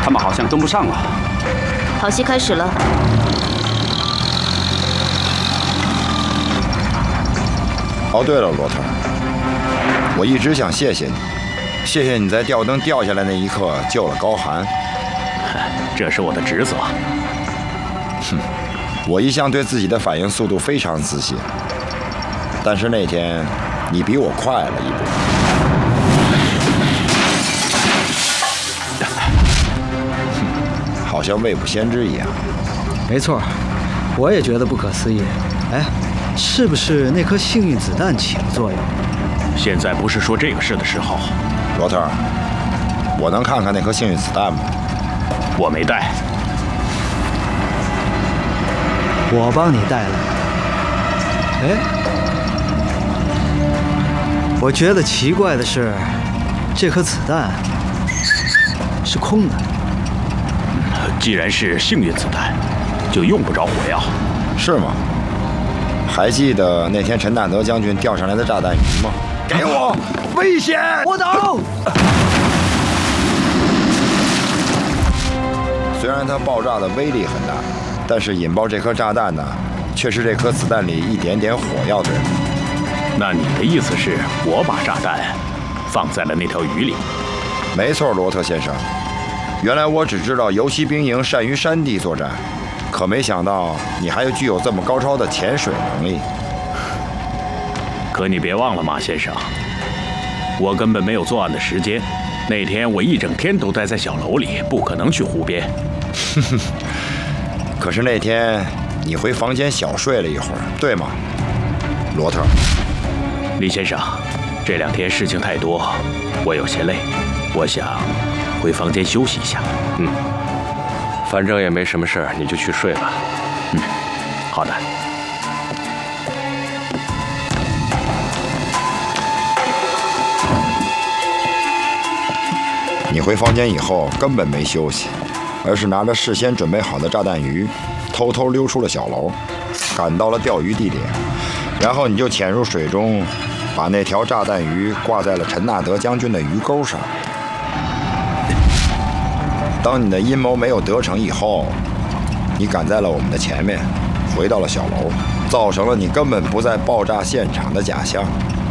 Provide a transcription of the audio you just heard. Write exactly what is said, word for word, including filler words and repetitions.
他们好像跟不上了。 好戏开始了。 哦，对了，罗特，我一直想谢谢你，谢谢你在吊灯掉下来那一刻救了高寒。 这是我的职责。 哼，我一向对自己的反应速度非常自信，但是那天你比我快了一步。好像未卜先知一样。 没错，我也觉得不可思议。哎，是不是那颗幸运子弹起了作用？ 现在不是说这个事的时候。 罗特，我能看看那颗幸运子弹吗？ 我没带。 我帮你带了。哎，我觉得奇怪的是，这颗子弹是空的。 既然是幸运子弹，就用不着火药， 是吗？还记得那天陈纳德将军掉上来的炸弹鱼吗？给我！危险！ 我走。 虽然它爆炸的威力很大，但是引爆这颗炸弹呢，却是这颗子弹里一点点火药的人。 那你的意思是我把炸弹放在了那条鱼里？ 没错，罗特先生。原来我只知道游骑兵营善于山地作战，可没想到你还有具有这么高超的潜水能力。 可你别忘了，马先生，我根本没有作案的时间。那天我一整天都待在小楼里，不可能去湖边。 可是那天你回房间小睡了一会儿，对吗，罗特？ 李先生，这两天事情太多，我有些累，我想回房间休息一下。 嗯，反正也没什么事儿，你就去睡吧。 嗯，好的。 你回房间以后根本没休息，而是拿着事先准备好的炸弹鱼，偷偷溜出了小楼，赶到了钓鱼地点，然后你就潜入水中，把那条炸弹鱼挂在了陈纳德将军的鱼钩上。当你的阴谋没有得逞以后，你赶在了我们的前面，回到了小楼，造成了你根本不在爆炸现场的假象。